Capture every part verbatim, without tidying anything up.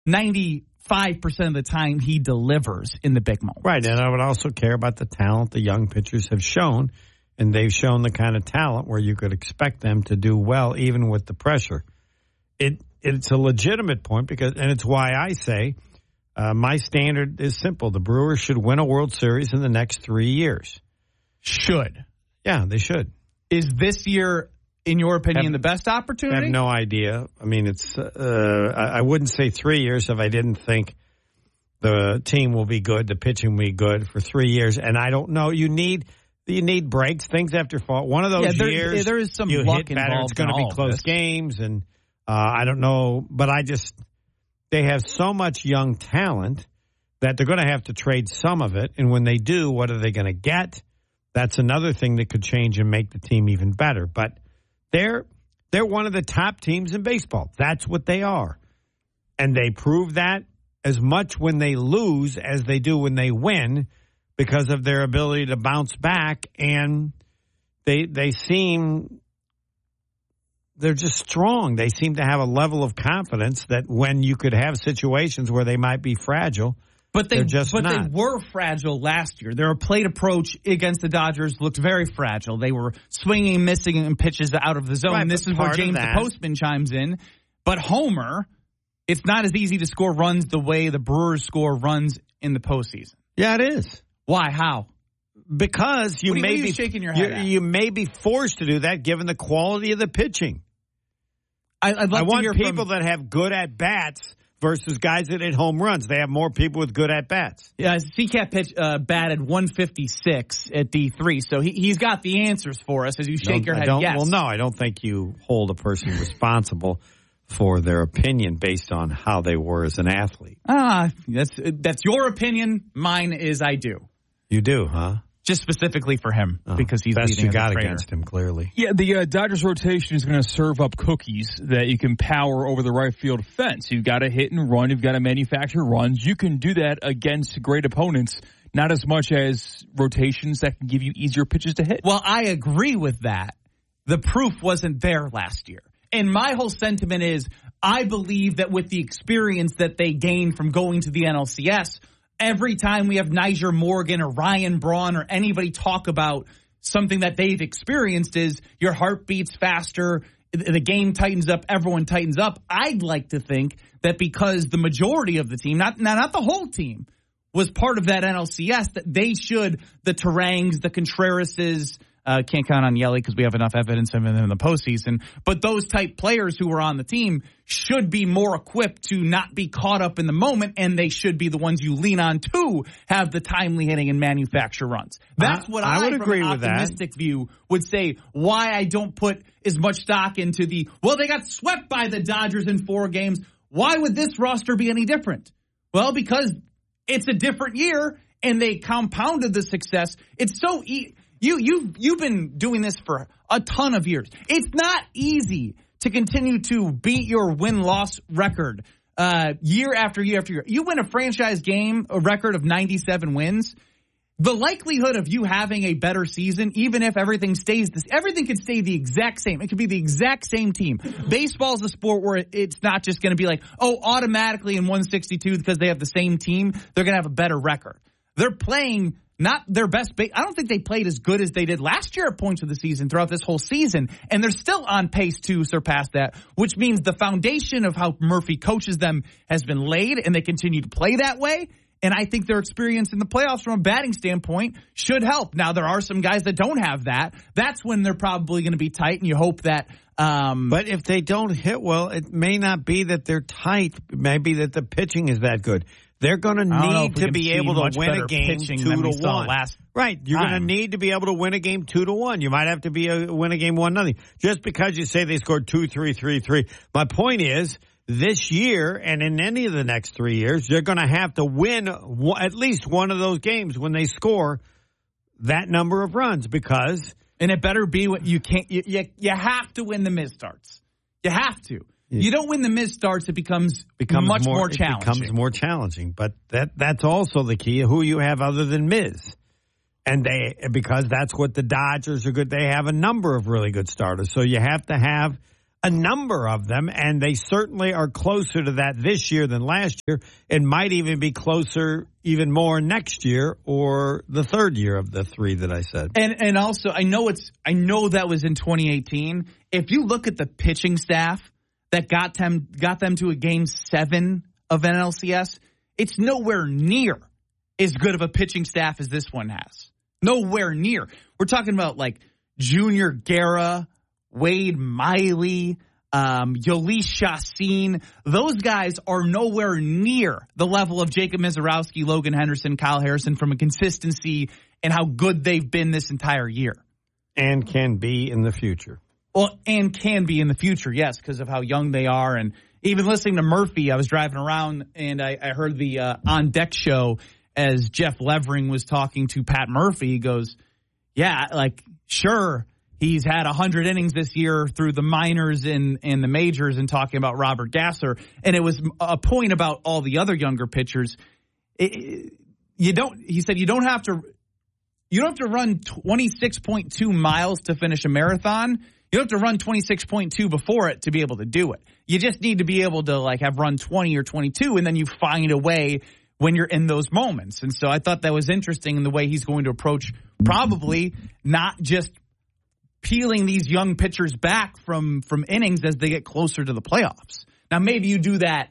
ninety-five percent of the time he delivers in the big moments. Right, and I would also care about the talent the young pitchers have shown, and they've shown the kind of talent where you could expect them to do well even with the pressure. It It's a legitimate point, because, and it's why I say uh, my standard is simple. The Brewers should win a World Series in the next three years. Should. Yeah, they should. Is this year, in your opinion, have, the best opportunity? I have no idea. I mean, it's. Uh, I, I wouldn't say three years if I didn't think the team will be good, the pitching will be good for three years. And I don't know. You need you need breaks. Things have to fall. One of those yeah, there, years, there is some you luck hit better. It's going to be close this. games, and uh, I don't know. But I just they have so much young talent that they're going to have to trade some of it. And when they do, what are they going to get? That's another thing that could change and make the team even better. But they're they're one of the top teams in baseball. That's what they are. And they prove that as much when they lose as they do when they win, because of their ability to bounce back. And they they seem they're just strong. They seem to have a level of confidence that when you could have situations where they might be fragile, But they, just but not. they were fragile last year. Their plate approach against the Dodgers looked very fragile. They were swinging, missing, and pitches out of the zone. Right, and this is where James the Postman chimes in. But Homer, it's not as easy to score runs the way the Brewers score runs in the postseason. Yeah, it is. Why? How? Because you what are, may what are you be shaking your head you, at? you may be forced to do that given the quality of the pitching. I, I'd love I to want hear people from, that have good at bats versus guys that hit home runs. They have more people with good at bats. Yeah, C C A P pitch uh, batted one fifty-six at D three, so he, he's got the answers for us as you shake don't, your head. I don't, yes. Well, no, I don't think you hold a person responsible for their opinion based on how they were as an athlete. Ah, that's that's your opinion. Mine is I do. You do, huh? Just specifically for him, oh, because he's best leading you got as a against him, clearly. Yeah, the uh, Dodgers rotation is going to serve up cookies that you can power over the right field fence. You've got to hit and run. You've got to manufacture runs. You can do that against great opponents, not as much as rotations that can give you easier pitches to hit. Well, I agree with that. The proof wasn't there last year. And my whole sentiment is I believe that with the experience that they gained from going to the N L C S, every time we have Nyjer Morgan or Ryan Braun or anybody talk about something that they've experienced is your heart beats faster, the game tightens up, everyone tightens up. I'd like to think that because the majority of the team, not not the whole team, was part of that N L C S, that they should, the Tarangs, the Contrerases, Uh, can't count on Yelly because we have enough evidence of him in the postseason. But those type players who were on the team should be more equipped to not be caught up in the moment, and they should be the ones you lean on to have the timely hitting and manufacture runs. That's what I, I would from agree an with that. optimistic view would say why I don't put as much stock into the, well, they got swept by the Dodgers in four games. Why would this roster be any different? Well, because it's a different year, and they compounded the success. It's so easy. You, you've, you've been doing this for a ton of years. It's not easy to continue to beat your win-loss record uh, year after year after year. You win a franchise game, a record of ninety-seven wins. The likelihood of you having a better season, even if everything stays this, everything could stay the exact same. It could be the exact same team. Baseball is a sport where it's not just going to be like, oh, automatically in one sixty-two because they have the same team, they're going to have a better record. They're playing not their best. Ba- I don't think they played as good as they did last year at points of the season throughout this whole season. And they're still on pace to surpass that, which means the foundation of how Murphy coaches them has been laid, and they continue to play that way. And I think their experience in the playoffs from a batting standpoint should help. Now, there are some guys that don't have that. That's when they're probably going to be tight, and you hope that. Um, but if they don't hit well, it may not be that they're tight. It may be that the pitching is that good. They're going to need to be able to win a game two to one. Last right. You're going to need to be able to win a game two to one. You might have to be a, win a game one nothing. Just because you say they scored two, three, three, three. My point is, this year and in any of the next three years, they're going to have to win at least one of those games when they score that number of runs, because and it better be what you can't. You, you, you have to win the mid starts. You have to. You don't win the mid starts, it becomes, becomes much more, more challenging. It becomes more challenging, but that that's also the key. Who you have other than Miz, and they because that's what the Dodgers are good. They have a number of really good starters, so you have to have a number of them, and they certainly are closer to that this year than last year. It might even be closer even more next year or the third year of the three that I said. And and also, I know it's I know that was in twenty eighteen. If you look at the pitching staff that got them got them to a game seven of N L C S, it's nowhere near as good of a pitching staff as this one has. Nowhere near. We're talking about like Junior Guerra, Wade Miley, um, Yolis Chassin. Those guys are nowhere near the level of Jacob Mizorowski, Logan Henderson, Kyle Harrison from a consistency and how good they've been this entire year. And can be in the future. Well, and can be in the future, yes, because of how young they are. And even listening to Murphy, I was driving around and I, I heard the uh, On Deck show as Jeff Levering was talking to Pat Murphy. He goes, yeah, like, sure, he's had one hundred innings this year through the minors and, and the majors and talking about Robert Gasser. And it was a point about all the other younger pitchers. It, you don't, he said, you don't have to, you don't have to run twenty-six point two miles to finish a marathon. You don't have to run twenty-six point two before it to be able to do it. You just need to be able to like have run twenty or twenty-two, and then you find a way when you're in those moments. And so I thought that was interesting in the way he's going to approach probably not just peeling these young pitchers back from, from innings as they get closer to the playoffs. Now, maybe you do that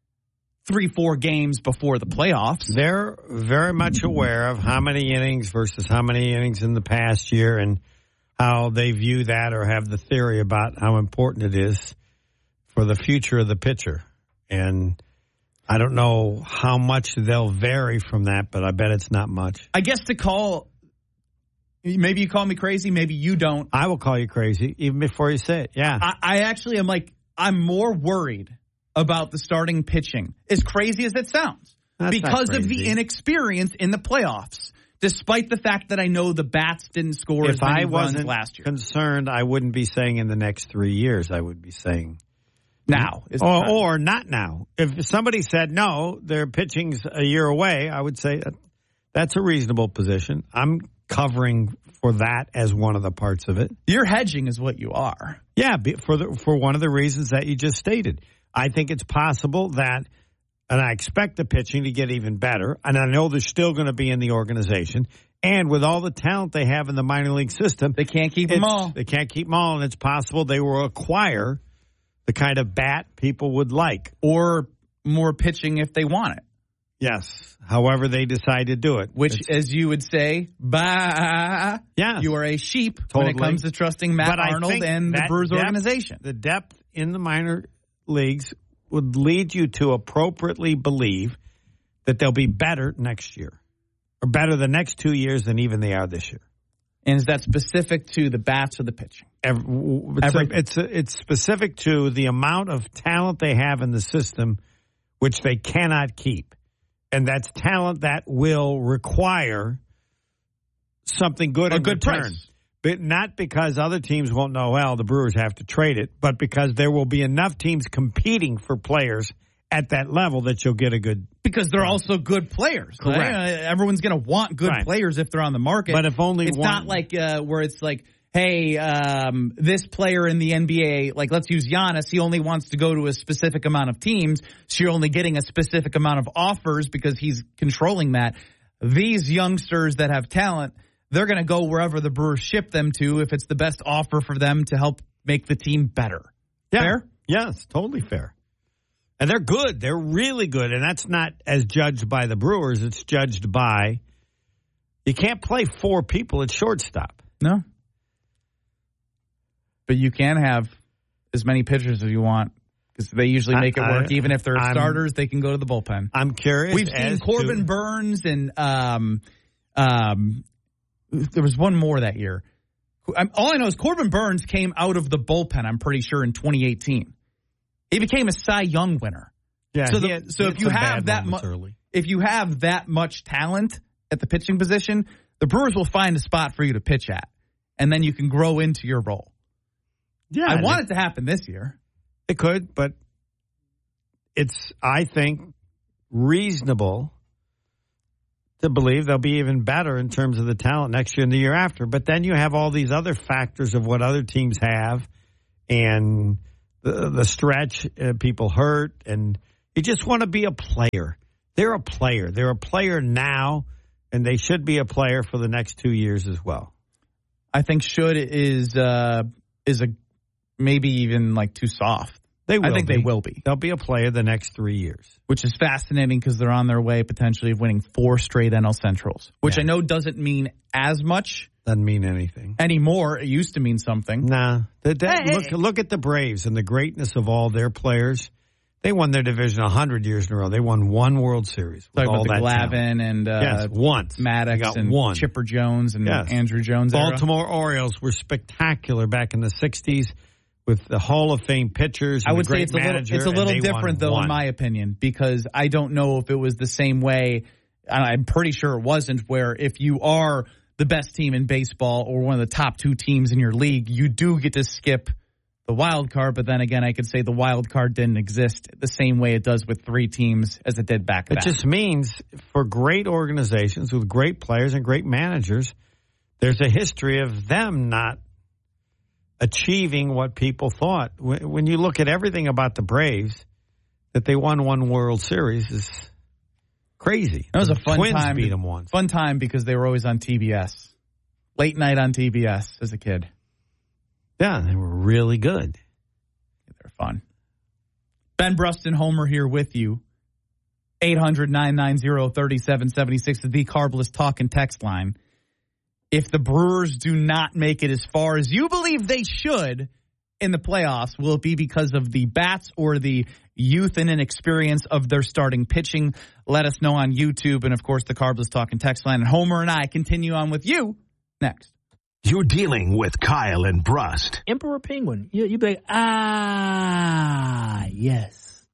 three, four games before the playoffs. They're very much aware of how many innings versus how many innings in the past year and how they view that or have the theory about how important it is for the future of the pitcher. And I don't know how much they'll vary from that, but I bet it's not much. I guess to call, maybe you call me crazy, maybe you don't. I will call you crazy even before you say it. Yeah. I, I actually am like, I'm more worried about the starting pitching, as crazy as it sounds, That's because of the crazy. inexperience in the playoffs, despite the fact that I know the bats didn't score as If many I runs wasn't last year. concerned, I wouldn't be saying in the next three years. I would be saying Now. is the Or, time. or not now. If somebody said, no, their pitching's a year away, I would say that's a reasonable position. I'm covering for that as one of the parts of it. You're hedging is what you are. Yeah, be- for the, for one of the reasons that you just stated. I think it's possible that, and I expect the pitching to get even better, and I know they're still going to be in the organization, and with all the talent they have in the minor league system, They can't keep them it's- all. They can't keep them all, and it's possible they will acquire the kind of bat people would like. Or more pitching if they want it. Yes, however they decide to do it. Which, It's- as you would say, bah, Yes. you are a sheep when it Totally. comes to trusting Matt But I Arnold think and the that Brewers depth- organization. the depth in the minor leagues would lead you to appropriately believe that they'll be better next year, or better the next two years than even they are this year. And is that specific to the bats or the pitching? Every, it's, Everything. a, it's, a, it's specific to the amount of talent they have in the system, which they cannot keep. And that's talent that will require something good A in good return. price. But not because other teams won't know, well, the Brewers have to trade it, but because there will be enough teams competing for players at that level that you'll get a good. Because they're also good players. Correct. Right? Uh, Everyone's going to want good Right. players if they're on the market. But if only it's one- not like uh, where it's like, hey, um, this player in the N B A, like let's use Giannis, he only wants to go to a specific amount of teams, so you're only getting a specific amount of offers because he's controlling that. These youngsters that have talent, they're going to go wherever the Brewers ship them to if it's the best offer for them to help make the team better. Yeah. Fair? Yes, totally fair. And they're good. They're really good. And that's not as judged by the Brewers. It's judged by, you can't play four people at shortstop. No. But you can have as many pitchers as you want because they usually make it I- work. Even if they're I'm- starters, they can go to the bullpen. I'm curious. We've seen as Corbin to, Burns and um, um, there was one more that year. I'm- All I know is Corbin Burns came out of the bullpen, I'm pretty sure, in twenty eighteen. He became a Cy Young winner. Yeah, So, he the, had- so he if had you some have bad that moments much, early. if you have that much talent at the pitching position, the Brewers will find a spot for you to pitch at, and then you can grow into your role. Yeah, I want it to happen this year. It could, but it's, I think, reasonable to believe they'll be even better in terms of the talent next year and the year after. But then you have all these other factors of what other teams have and the, the stretch, uh, people hurt, and you just want to be a player. They're a player. They're a player now, and they should be a player for the next two years as well. I think should is uh, is a maybe even like too soft. They will I think be. they will be. They'll be a player the next three years. Which is fascinating because they're on their way potentially of winning four straight N L Centrals, which yeah. I know doesn't mean as much. Doesn't mean anything. Anymore. It used to mean something. Nah. The, the, hey, look, hey. look at the Braves and the greatness of all their players. They won their division one hundred years in a row. They won one World Series. With Talking all about the that Glavine talent. and uh, yes, once. Maddox and one. Chipper Jones and yes. Andrew Jones. Baltimore era. Orioles were spectacular back in the sixties with the Hall of Fame pitchers. And I would the great say it's a little, manager, it's a little and they different, won though, one. in my opinion, because I don't know if it was the same way. I'm pretty sure it wasn't, where if you are the best team in baseball or one of the top two teams in your league, you do get to skip the wild card. But then again, I could say the wild card didn't exist the same way it does with three teams as it did back then. It just means for great organizations with great players and great managers, there's a history of them not achieving what people thought. When you look at everything about the Braves, that they won one World Series is crazy. That was the a fun Twins time. beat them once. Fun time because they were always on T B S. Late night on T B S as a kid. Yeah, they were really good. They're fun. Ben Bruston Homer here with you. eight hundred, nine nine zero, three seven seven six is the Carbless talk and text line. If the Brewers do not make it as far as you believe they should in the playoffs, will it be because of the bats or the youth and inexperience of their starting pitching? Let us know on YouTube and, of course, the Carbless talk and text line. And Homer and I continue on with you next. You're dealing with Kyle and Brust. Emperor Penguin. You, you'd be like, ah, yes.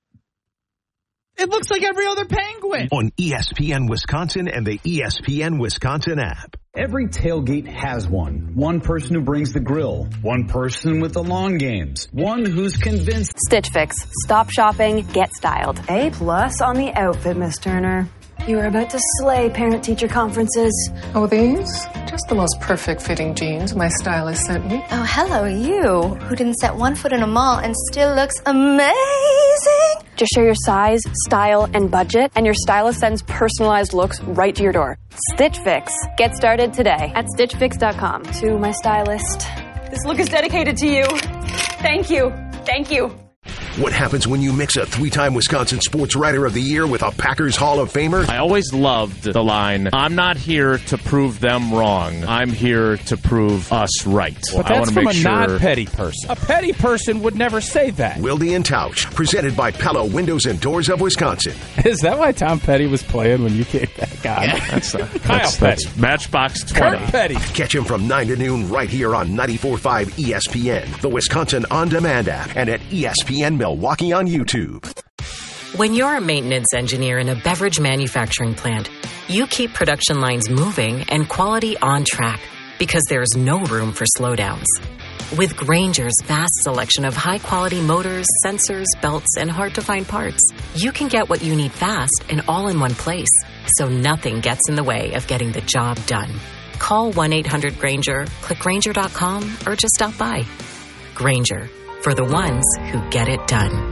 It looks like every other penguin. On E S P N Wisconsin and the E S P N Wisconsin app. Every tailgate has one. One person who brings the grill. One person with the long games. One who's convinced. Stitch Fix. Stop shopping, get styled. A plus on the outfit, Miss Turner. You are about to slay parent-teacher conferences. Oh, these? Just the most perfect fitting jeans my stylist sent me. Oh, hello, you, who didn't set one foot in a mall and still looks amazing. Just share your size, style, and budget, and your stylist sends personalized looks right to your door. Stitch Fix. Get started today at stitch fix dot com. To my stylist, this look is dedicated to you. Thank you. Thank you. What happens when you mix a three-time Wisconsin Sports Writer of the Year with a Packers Hall of Famer? I always loved the line, I'm not here to prove them wrong. I'm here to prove us right. But I that's want to from make a sure... non-petty person. A petty person would never say that. Wilde and Tausch, presented by Pella Windows and Doors of Wisconsin. Is that why Tom Petty was playing when you came back on? Yeah, that's, uh, Kyle that's, Petty. That's Matchbox twenty. Kurt Petty. Catch him from nine to noon right here on ninety-four point five E S P N, the Wisconsin On Demand app, and at E S P N Milwaukee on YouTube. When you're a maintenance engineer in a beverage manufacturing plant, you keep production lines moving and quality on track because there's no room for slowdowns. With Grainger's vast selection of high-quality motors, sensors, belts, and hard-to-find parts, you can get what you need fast and all in one place, so nothing gets in the way of getting the job done. Call one eight hundred Grainger, click Grainger dot com, or just stop by. Grainger, for the ones who get it done.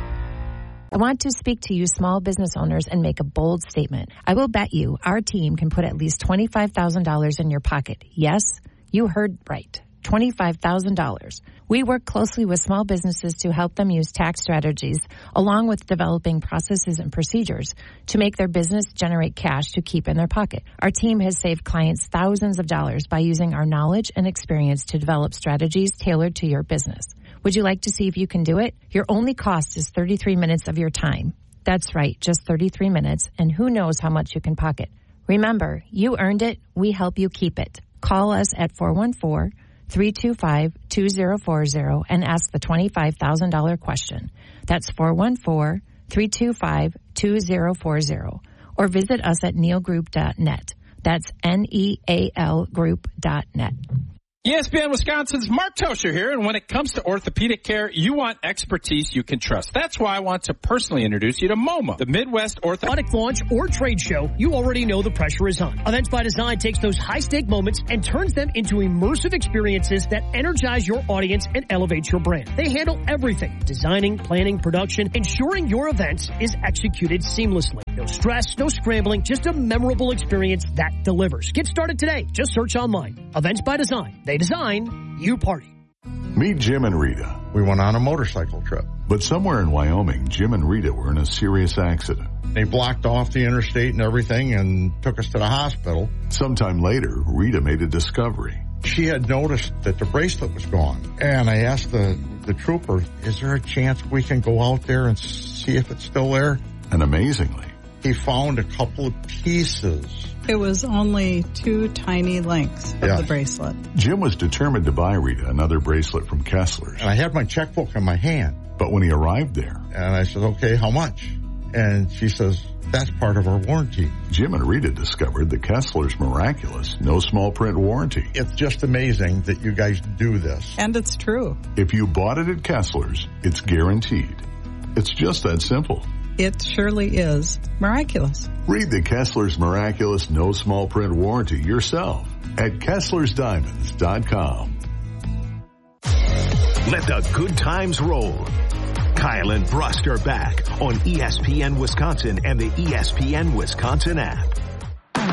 I want to speak to you small business owners and make a bold statement. I will bet you our team can put at least twenty-five thousand dollars in your pocket. Yes, you heard right. twenty-five thousand dollars. We work closely with small businesses to help them use tax strategies along with developing processes and procedures to make their business generate cash to keep in their pocket. Our team has saved clients thousands of dollars by using our knowledge and experience to develop strategies tailored to your business. Would you like to see if you can do it? Your only cost is thirty-three minutes of your time. That's right, just thirty-three minutes, and who knows how much you can pocket. Remember, you earned it. We help you keep it. Call us at four one four, three two five, two zero four zero and ask the twenty-five thousand dollars question. That's four one four, three two five, two zero four zero. Or visit us at neal group dot net. That's N E A L group dot net. E S P N Wisconsin's Mark Tosher here, and when it comes to orthopedic care, you want expertise you can trust. That's why I want to personally introduce you to MoMA, the Midwest Orthopedic Launch or trade show, you already know the pressure is on. Events by Design takes those high-stake moments and turns them into immersive experiences that energize your audience and elevate your brand. They handle everything, designing, planning, production, ensuring your event is executed seamlessly. No stress, no scrambling, just a memorable experience that delivers. Get started today. Just search online. Events by Design. They design, you party. Meet Jim and Rita. We went on a motorcycle trip. But somewhere in Wyoming, Jim and Rita were in a serious accident. They blocked off the interstate and everything and took us to the hospital. Sometime later, Rita made a discovery. She had noticed that the bracelet was gone. And I asked the, the trooper, is there a chance we can go out there and see if it's still there? And amazingly, he found a couple of pieces. It was only two tiny links of yeah. the bracelet. Jim was determined to buy Rita another bracelet from Kessler's. And I had my checkbook in my hand. But when he arrived there, and I said, okay, how much? And she says, that's part of our warranty. Jim and Rita discovered the Kessler's miraculous no small print warranty. It's just amazing that you guys do this. And it's true. If you bought it at Kessler's, it's guaranteed. It's just that simple. It surely is miraculous. Read the Kessler's Miraculous No Small Print Warranty yourself at Kesslers Diamonds dot com. Let the good times roll. Kyle and Brust are back on E S P N Wisconsin and the E S P N Wisconsin app.